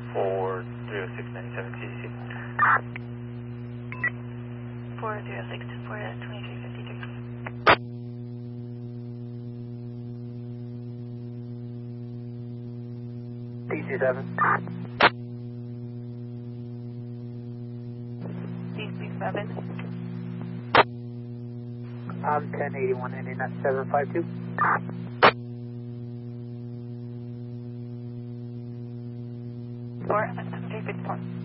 40697 TDC. 406 to 42353. DC7. DC7. 1081 ending at 752. 45354.